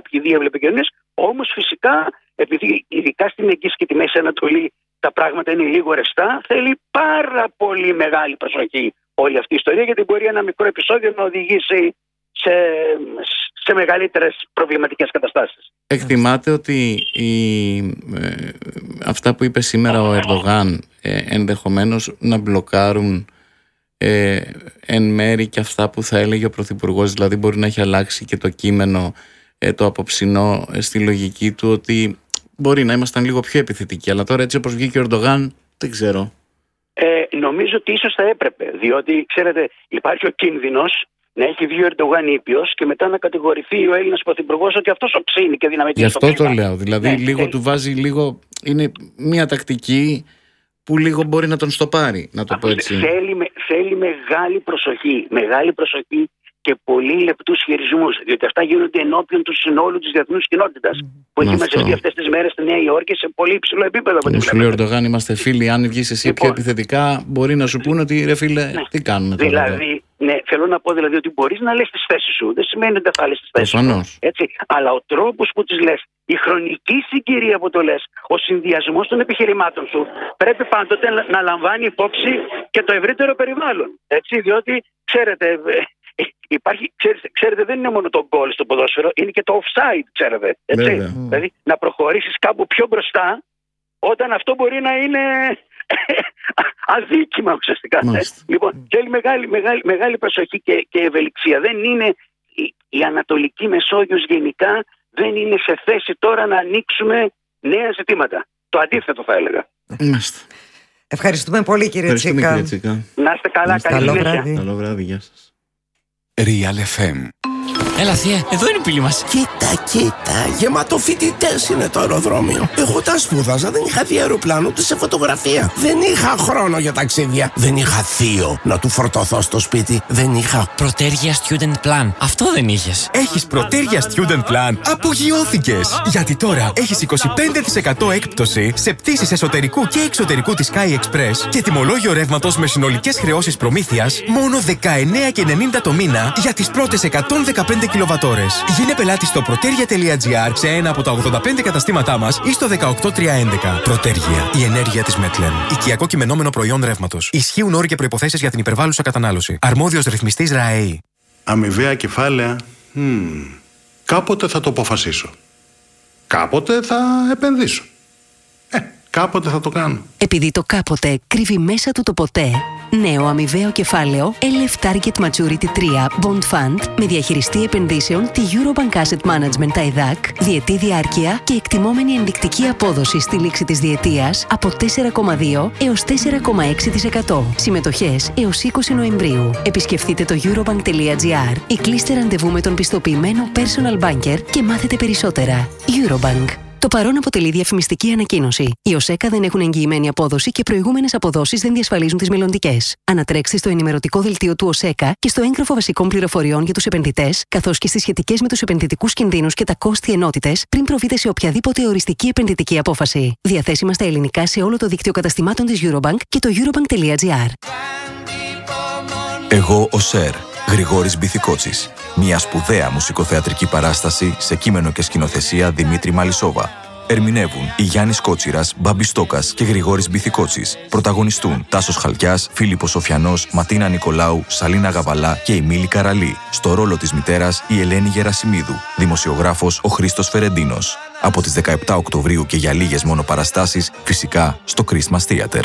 κάποιοι διάβλοι επικοινωνίας. Όμως φυσικά, επειδή ειδικά στην Αιγύση και τη Μέση Ανατολή τα πράγματα είναι λίγο ρευστά, θέλει πάρα πολύ μεγάλη προσοχή όλη αυτή η ιστορία, γιατί μπορεί ένα μικρό επεισόδιο να οδηγήσει σε μεγαλύτερες προβληματικές καταστάσεις. Εκτιμάται ότι αυτά που είπε σήμερα ο Ερντογάν ενδεχομένως να μπλοκάρουν εν μέρη και αυτά που θα έλεγε ο Πρωθυπουργός, δηλαδή μπορεί να έχει αλλάξει και το κείμενο το απόψινό στη λογική του ότι μπορεί να ήμασταν λίγο πιο επιθετικοί, αλλά τώρα έτσι όπως βγήκε ο Ερντογάν δεν ξέρω. Νομίζω ότι ίσως θα έπρεπε, διότι ξέρετε υπάρχει ο κίνδυνος να έχει βγει ο Ερντογάν ήπιος και μετά να κατηγορηθεί ο Έλληνας Πρωθυπουργός ότι αυτός οξύνει και δυναμητίζει. Γι' αυτό το λέω. Δηλαδή λίγο του βάζει λίγο. Είναι μια τακτική που λίγο μπορεί να τον στοπάρει, να το πω έτσι. Θέλει μεγάλη προσοχή και πολύ λεπτούς χειρισμούς, διότι αυτά γίνονται ενώπιον του συνόλου της διεθνούς κοινότητας που έχει μαζευτεί αυτές τις μέρες στη Νέα Υόρκη σε πολύ υψηλό επίπεδο. Μου σου λέει ο Ερντογάν, είμαστε φίλοι. Αν βγεις εσύ πιο επιθετικά, μπορεί να σου πούνε ότι ρε φίλε, τι κάνουμε τώρα. Δηλαδή, θέλω να πω δηλαδή ότι μπορείς να λες τις θέσεις σου, δεν σημαίνει ότι δεν θα λες τις θέσεις σου. Έτσι. Αλλά ο τρόπος που τις λες, η χρονική συγκυρία που το λες, ο συνδυασμός των επιχειρημάτων σου πρέπει πάντοτε να λαμβάνει υπόψη και το ευρύτερο περιβάλλον. Έτσι, διότι ξέρετε. Ξέρετε, δεν είναι μόνο το γκολ στο ποδόσφαιρο, είναι και το offside, ξέρετε. Έτσι. Δηλαδή να προχωρήσεις κάπου πιο μπροστά όταν αυτό μπορεί να είναι αδίκημα ουσιαστικά. Λοιπόν, θέλει μεγάλη προσοχή και ευελιξία. Δεν είναι η Ανατολική Μεσόγειος γενικά δεν είναι σε θέση τώρα να ανοίξουμε νέα ζητήματα. Το αντίθετο θα έλεγα. Ευχαριστούμε πολύ κύριε Τσίκα. Να είστε καλά, καλή συνέχεια. Καλό βράδυ, γεια σας. Real FM. Έλα θεία, εδώ είναι η πύλη μας. Κοίτα, γεμάτο φοιτητές είναι το αεροδρόμιο. Εγώ τα σπούδαζα, δεν είχα δει αεροπλάνο ούτε σε φωτογραφία. Δεν είχα χρόνο για ταξίδια. Δεν είχα θείο να του φορτωθώ στο σπίτι. Δεν είχα Πρωτέργεια Student Plan. Αυτό δεν είχες. Έχεις Πρωτέργεια Student Plan. Απογειώθηκες. Γιατί τώρα έχεις 25% έκπτωση σε πτήσεις εσωτερικού και εξωτερικού της Sky Express και τιμολόγιο ρεύματος με συνολικές χρεώσεις προμήθειας μόνο 19,90 το μήνα για τις πρώτες 115 κιλοβατόρες. Γίνε πελάτη στο protergia.gr σε ένα από τα 85 καταστήματά μας ή στο 18311. Πρωτέργεια. Η ενέργεια της Μέτλεν. Οικιακό κειμενόμενο προϊόν ρεύματος. Ισχύουν όροι και προϋποθέσεις για την υπερβάλλουσα κατανάλωση. Αρμόδιος ρυθμιστής ΡΑΕΗ. Αμοιβαία κεφάλαια. Κάποτε θα το αποφασίσω. Κάποτε θα επενδύσω. Κάποτε θα το κάνω. Επειδή το κάποτε κρύβει μέσα του το ποτέ, νέο αμοιβαίο κεφάλαιο LF Target Maturity 3 Bond Fund με διαχειριστή επενδύσεων τη Eurobank Asset Management ΤΑΙΔΑΚ, διετή διάρκεια και εκτιμόμενη ενδεικτική απόδοση στη λήξη της διετίας από 4,2 έως 4,6%. Συμμετοχές έως 20 Νοεμβρίου. Επισκεφτείτε το eurobank.gr ή κλείστε ραντεβού με τον πιστοποιημένο Personal Banker και μάθετε περισσότερα. Eurobank. Το παρόν αποτελεί διαφημιστική ανακοίνωση. Οι ΟΣΕΚΑ δεν έχουν εγγυημένη απόδοση και προηγούμενες αποδόσεις δεν διασφαλίζουν τις μελλοντικές. Ανατρέξτε στο ενημερωτικό δελτίο του ΟΣΕΚΑ και στο έγγραφο βασικών πληροφοριών για τους επενδυτές, καθώς και στις σχετικές με τους επενδυτικούς κινδύνους και τα κόστη ενότητες, πριν προβείτε σε οποιαδήποτε οριστική επενδυτική απόφαση. Διαθέσιμα στα ελληνικά σε όλο το δίκτυο καταστημάτων της Eurobank και το eurobank.gr. Εγώ ο Σερ, Γρηγόρης Μπιθικότσης. Μια σπουδαία μουσικοθεατρική παράσταση σε κείμενο και σκηνοθεσία Δημήτρη Μαλισσόβα. Ερμηνεύουν η Γιάννης Κότσιρας, Μπάμπης Στόκας και Γρηγόρης Μπιθικότσης. Πρωταγωνιστούν Τάσος Χαλκιάς, Φίλιππος Σοφιανός, Ματίνα Νικολάου, Σαλίνα Γαβαλά και η Μίλη Καραλή. Στο ρόλο της μητέρας η Ελένη Γερασιμίδου. Δημοσιογράφος ο Χρήστος Φερεντίνος. Από τις 17 Οκτωβρίου και για λίγες μόνο παραστάσεις, φυσικά στο Christmas Theater.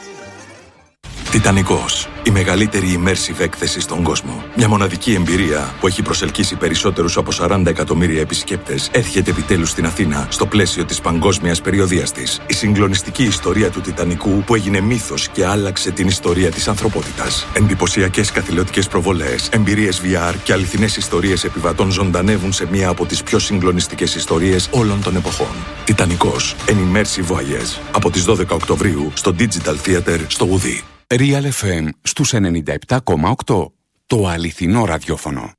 Τιτανικός. Η μεγαλύτερη immersive έκθεση στον κόσμο. Μια μοναδική εμπειρία που έχει προσελκύσει περισσότερους από 40 εκατομμύρια επισκέπτες έρχεται επιτέλους στην Αθήνα στο πλαίσιο της παγκόσμιας περιοδείας της. Η συγκλονιστική ιστορία του Τιτανικού που έγινε μύθος και άλλαξε την ιστορία της ανθρωπότητας. Εντυπωσιακές καθηλωτικές προβολές, εμπειρίες VR και αληθινές ιστορίες επιβατών ζωντανεύουν σε μία από τις πιο συγκλονιστικές ιστορίες όλων των εποχών. Τιτανικός. An immersive voyage. Από τις 12 Οκτωβρίου στο Digital Theater στο Ουδί. Real FM στους 97,8. Το αληθινό ραδιόφωνο.